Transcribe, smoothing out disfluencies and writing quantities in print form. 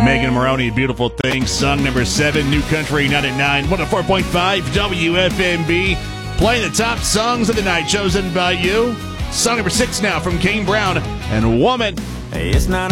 Megan Maroney, Beautiful Thing, song number 7, New Country 99, 104.5 WFMB. Playing the top songs of the night chosen by you. Song number 6 now from Kane Brown and Woman. It's not